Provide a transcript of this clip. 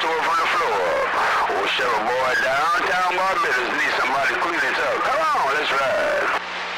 festival from the floor. Oh, Chevy boy, downtown Barbados, need some